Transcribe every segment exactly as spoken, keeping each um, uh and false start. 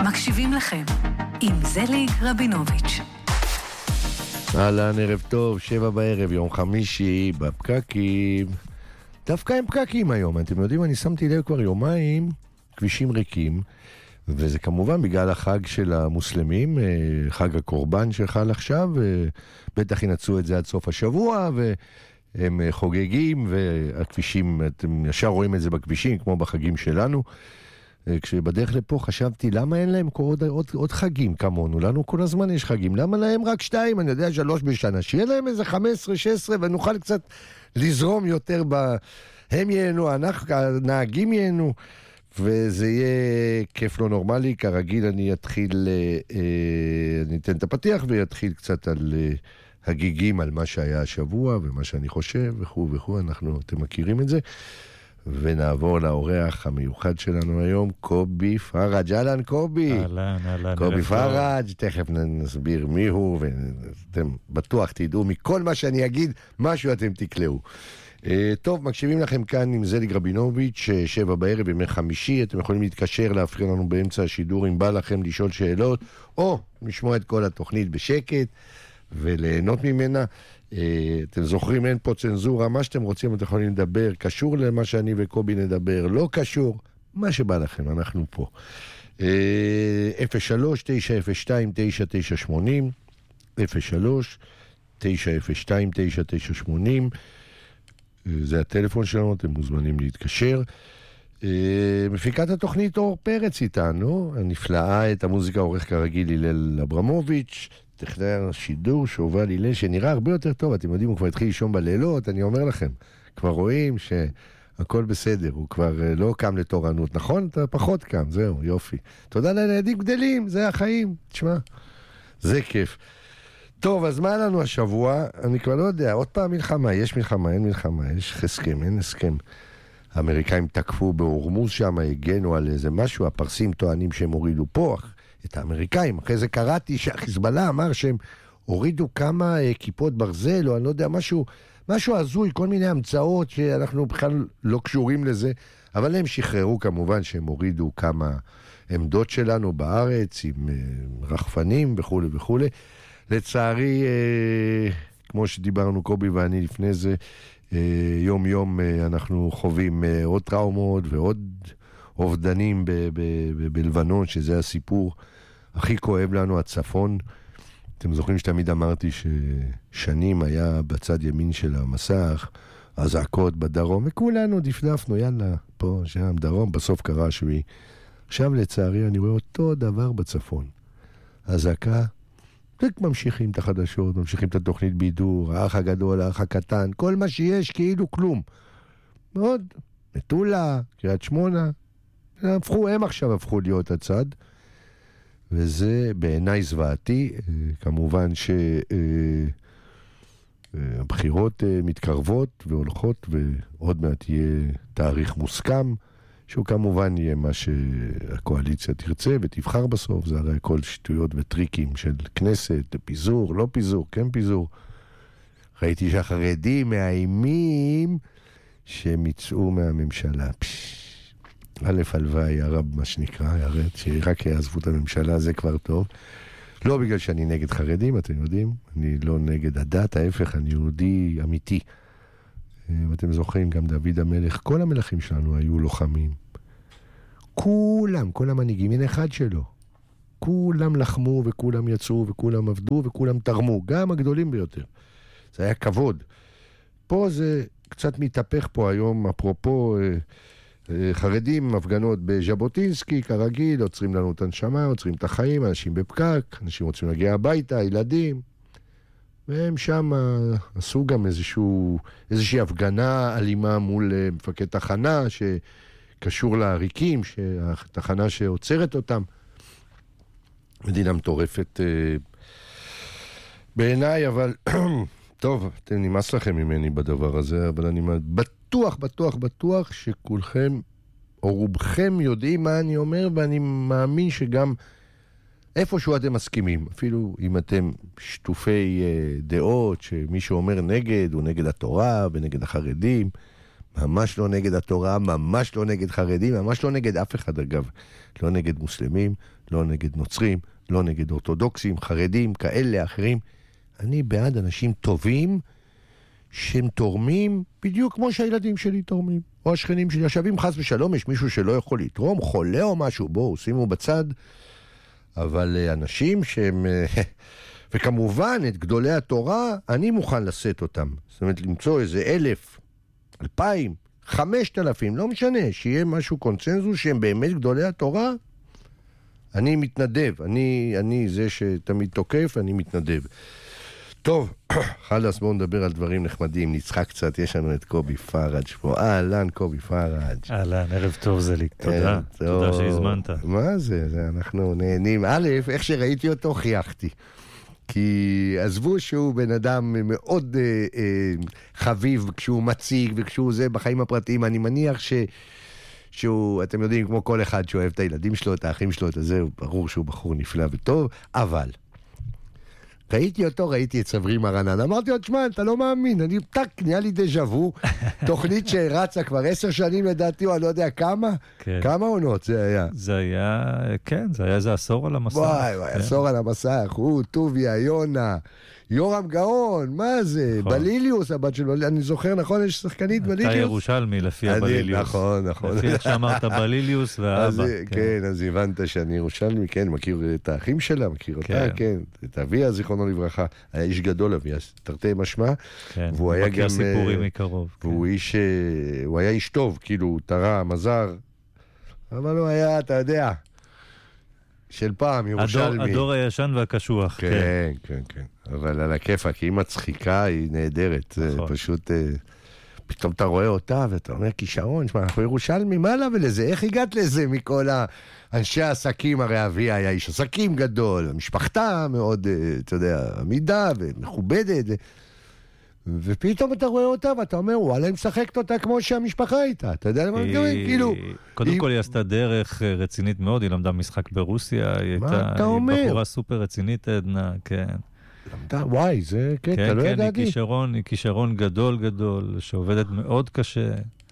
מקשיבים לכם עם זליג רבינוביץ'. אהלן, ערב טוב, שבע בערב, יום חמישי, בפקקים. דווקא הם פקקים היום, אתם יודעים, אני שמתי לב כבר יומיים, כבישים ריקים, וזה כמובן בגלל החג של המוסלמים, חג הקורבן שחל עכשיו, בטח ינצו את זה עד סוף השבוע, והם חוגגים, והכבישים, אתם ישר רואים את זה בכבישים, כמו בחגים שלנו. כשבדרך לפה חשבתי, למה אין להם עוד, עוד, עוד חגים כמונו? לנו כל הזמן יש חגים. למה להם רק שתיים? אני יודע, שלוש בשנה. שיהיה להם איזה חמש עשרה, שש עשרה, ונוכל קצת לזרום יותר ב... הם ייהנו, אנחנו, הנהגים ייהנו, וזה יהיה כיף לא נורמלי. כרגיל אני אתחיל, אני אתן את הפתיח ויתחיל קצת על הגיגים, על מה שהיה השבוע ומה שאני חושב, וכו' וכו'. אנחנו, אתם מכירים את זה. ונעבור לאורח המיוחד שלנו היום, קובי פרג'. אהלן קובי. אהלן, אהלן. קובי פרג', תכף נסביר מי הוא, ואתם בטוח תדעו מכל מה שאני אגיד, משהו אתם תקלעו. טוב, מקשיבים לכם כאן עם זליג רבינוביץ', שבע בערב, ימי חמישי. אתם יכולים להתקשר, להפריע לנו באמצע השידור אם בא לכם לשאול שאלות, או לשמוע את כל התוכנית בשקט וליהנות ממנה. אתם זוכרים, אין פה צנזורה, מה שאתם רוצים אתם יכולים לדבר, קשור למה שאני וקובי נדבר, לא קשור, מה שבא לכם, אנחנו פה. אפס שלוש תשע אפס שתיים תשע תשע שמונים, אפס שלוש תשע אפס שתיים תשע תשע שמונים, זה הטלפון שלנו, אתם מוזמנים להתקשר. מפיקת התוכנית אור פרץ איתנו, הנפלאה, את המוזיקה עורך כרגיל הלל אברמוביץ', טכנאי השידור שהובל הלל, שנראה הרבה יותר טוב. אתם יודעים, הוא כבר התחיל לישון בלילות, אני אומר לכם, כבר רואים שהכל בסדר, הוא כבר לא קם לתורנות, נכון? אתה פחות קם, זהו, יופי. תודה לילדים גדלים, זה החיים, תשמע, זה כיף. טוב, אז מה לנו השבוע? אני כבר לא יודע, עוד פעם מלחמה, יש מלחמה, אין מלחמה, יש הסכם, אין הסכם. האמריקאים תקפו בהורמוז שם, הגנו על איזה משהו, הפרסים טוענים שהם הורידו פה, את האמריקאים. אחרי זה קראתי שהחיזבאללה אמר שהם הורידו כמה כיפות ברזל, או אני לא יודע, משהו, משהו הזוי, כל מיני המצאות שאנחנו בכלל לא קשורים לזה, אבל הם שחררו כמובן שהם הורידו כמה עמדות שלנו בארץ, עם רחפנים וכו' וכו'. לצערי, כמו שדיברנו קובי ואני לפני זה, יום יום אנחנו חווים עוד טראומות ועוד אובדנים ב- ב- ב- בלבנון, שזה הסיפור הכי כואב לנו, הצפון. אתם זוכרים שתמיד אמרתי ששנים היה בצד ימין של המסך, הזעקות בדרום, וכולנו דפדפנו, יאללה, פה, שם, דרום, בסוף קרה שוי. עכשיו לצערי אני רואה אותו דבר בצפון. הזעקה, רק ממשיכים את החדשות, ממשיכים את התוכנית בידור, האח הגדול, האח הקטן, כל מה שיש כאילו כלום. מאוד, מטולה, קריית שמונה, הפכו, הם עכשיו הפכו להיות הצד, וזה בעיניי זוועתי. כמובן שהבחירות מתקרבות והולכות, ועוד מעט יהיה תאריך מוסכם, שהוא כמובן יהיה מה שהקואליציה תרצה ותבחר בסוף. זה הרי כל שטויות וטריקים של כנסת, פיזור, לא פיזור, כן פיזור. ראיתי שהחרדים מאיימים שהם יצאו מהממשלה. פשש. א' הלוואי, הרב מה שנקרא, ירד, שרק יעזבו את הממשלה, זה כבר טוב. לא בגלל שאני נגד חרדים, אתם יודעים, אני לא נגד הדת, ההפך, אני יהודי אמיתי. ואתם זוכרים, גם דוד המלך, כל המלכים שלנו היו לוחמים. כולם, כל המנהיגים, אין אחד שלו. כולם לחמו וכולם יצאו וכולם עבדו וכולם תרמו, גם הגדולים ביותר. זה היה כבוד. פה זה קצת מתהפך פה היום, אפרופו חרדים, הפגנות בז'בוטינסקי, כרגיל, עוצרים לנו את הנשמה, עוצרים את החיים, אנשים בפקק, אנשים רוצים להגיע הביתה, ילדים, והם שם עשו גם איזשהו, איזושהי הפגנה אלימה מול מפקד תחנה, שקשור לעריקים, התחנה שעוצרת אותם. מדינה מטורפת בעיניי, אבל טוב, אתם נמאס לכם ממני בדבר הזה, אבל אני בטוח, בטוח, בטוח שכולכם, או רובכם יודעים מה אני אומר, ואני מאמין שגם איפשהו אתם מסכימים, אפילו אם אתם שטופי דעות, שמישהו אומר נגד, הוא נגד התורה ונגד החרדים, ממש לא נגד התורה, ממש לא נגד חרדים, ממש לא נגד אף אחד אגב, לא נגד מוסלמים, לא נגד נוצרים, לא נגד אורתודוקסים, חרדים, כאלה, אחרים. אני בעד אנשים טובים שהם תורמים בדיוק כמו שהילדים שלי תורמים, או השכנים שלי. עכשיו אם חס ושלום יש מישהו שלא יכול לתרום, חולה או משהו, בואו, שימו בצד. אבל אנשים שהם... וכמובן, את גדולי התורה, אני מוכן לשאת אותם. זאת אומרת, למצוא איזה אלף, אלפיים, חמשת אלפים, לא משנה, שיהיה משהו קונצנזוס שהם באמת גדולי התורה. אני מתנדב, אני, אני זה שתמיד תוקף, אני מתנדב. טוב, חלס, בואו נדבר על דברים נחמדים, נצחק קצת, יש לנו את קובי פראג' פה. אהלן, קובי פראג'. אהלן, ערב טוב זליק, תודה. תודה שהזמנת. מה זה? זה אנחנו נהנים. א', איך שראיתי אותו, חייכתי. כי עזבו שהוא בן אדם מאוד אה, אה, חביב כשהוא מציג וכשהוא זה בחיים הפרטיים, אני מניח ש... שהוא, אתם יודעים, כמו כל אחד שאוהב את הילדים שלו, את האחים שלו, את זה, ברור שהוא בחור נפלא וטוב, אבל ראיתי אותו, ראיתי את סברי מרנן, אמרתי לו, תשמע, אתה לא מאמין, אני טק, נהיה לי דז'אבו, תוכנית שרצה כבר עשר שנים לדעתי, או אני לא יודע כמה, כן. כמה עונות זה היה? זה היה, כן, זה היה איזה עשור על המסך. וואי, וואי, כן. עשור על המסך, הוא, טוביה, יונה, יורם גאון, מה זה? נכון. בליליוס, הבת שלו, אני זוכר, נכון, יש שחקנית בליליוס? אתה ירושלמי לפי אני, הבליליוס. נכון, נכון. לפי איך שאמרת בליליוס והאבא. אז, כן. כן, אז הבנת שאני ירושלמי, כן, מכיר את האחים שלה, מכיר אותה, כן, כן את אביה, זיכרונו לברכה, היה איש גדול אביה, תרתי משמע, כן, והוא היה גם... סיפורים מקרוב. והוא כן. איש, הוא היה איש טוב, כאילו, הוא תרם, עזר, אבל הוא היה, אתה יודע... של פעם, ירושלמי. הדור, הדור הישן והקשוח. כן, כן, כן, כן. אבל על הכיפה, כי היא מצחיקה, היא נהדרת. נכון. זה פשוט, פתאום אתה רואה אותה, ואתה אומר, כישרון, שמה, אנחנו ירושלמי, מה לה ולזה? איך הגעת לזה מכל האנשי העסקים? הרי אביה היה איש עסקים גדול, משפחתה מאוד, אתה יודע, עמידה ומכובדת. ופתאום אתה רואה אותה, ואתה אומר, וואלה, היא משחקת אותה כמו שהמשפחה הייתה. אתה יודע למה? כאילו... קודם כל היא עשתה דרך רצינית מאוד, היא למדה משחק ברוסיה, היא בחורה סופר רצינית, עדנה, כן. למדה, וואי, זה, כן, אתה לא ידעתי. כן, כן, היא כישרון גדול גדול, שעובדת מאוד קשה.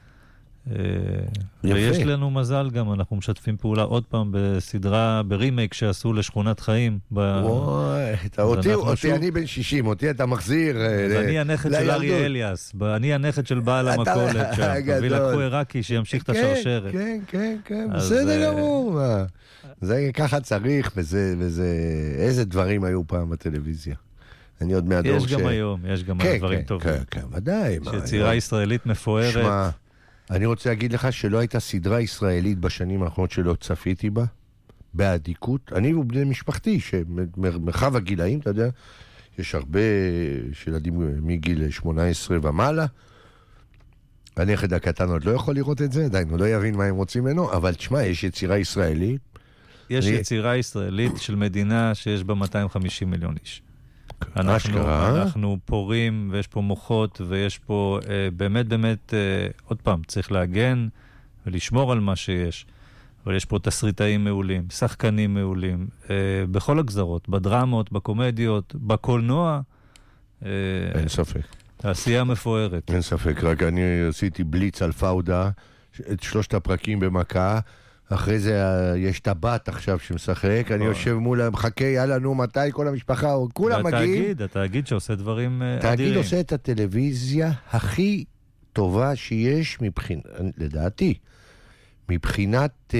ויש לנו מזל גם, אנחנו משתפים פעולה עוד פעם בסדרה, ברימייק שעשו לשכונת חיים. וואי, אותי אני בן שישים, אותי אתה מחזיר אני הנכד של ארי אליאס, אני הנכד של בעל המקולת שם, ולקחו עיראקי שימשיך את השרשרת. כן, כן, כן, בסדר גמור. זה ככה צריך, וזה, איזה דברים היו פעם בטלוויזיה. אני עוד מהדור ש... יש גם היום, יש גם דברים טובים. כן, כן, ודאי. שצעירה ישראלית מפוארת. אני רוצה להגיד לך שלא הייתה סדרה ישראלית בשנים האחרונות שלא צפיתי בה, בעדיקות. אני ובני משפחתי, שמרחב הגילאים, אתה יודע, יש הרבה שילדים מגיל שמונה עשרה ומעלה. הנכד הקטן עוד לא יכול לראות את זה, עדיין הוא לא יבין מה הם רוצים ממנו, אבל תשמע, יש יצירה ישראלית. יש אני... יצירה ישראלית של מדינה שיש בה מאתיים וחמישים מיליון איש. אנחנו, אנחנו פורים, ויש פה מוחות, ויש פה אה, באמת באמת, אה, עוד פעם, צריך להגן ולשמור על מה שיש. אבל יש פה תסריטאים מעולים, שחקנים מעולים, אה, בכל הגזרות, בדרמות, בקומדיות, בקולנוע. אה, אין ספק. העשייה מפוארת. אין ספק, רק אני עשיתי בליץ על פאודה, את שלושת הפרקים במכה, אחרי זה יש את הבת עכשיו שמשחק, אני יושב מולה, מחכה, יאללה, נו, מתי כל המשפחה, כולם מגיעים. והתאגיד, התאגיד שעושה דברים אדירים. התאגיד עושה את הטלוויזיה הכי טובה שיש מבחינת, לדעתי, מבחינת אה,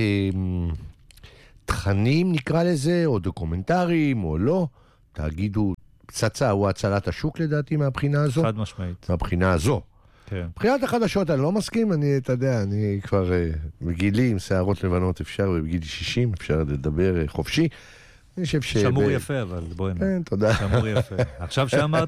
תכנים נקרא לזה, או דוקומנטרים, או לא. תאגיד הוא פצצה, הוא הצלת השוק לדעתי מהבחינה הזו. חד משמעית. מהבחינה הזו. כן. מבחינת החדשות אני לא מסכים, אני, אתה יודע, אני כבר uh, בגילי עם שערות לבנות אפשר, ובגילי שישים אפשר לדבר uh, חופשי. אני חושב ש... שמור יפה, אבל בואי נע. כן, תודה. שמור יפה. עכשיו שאמרת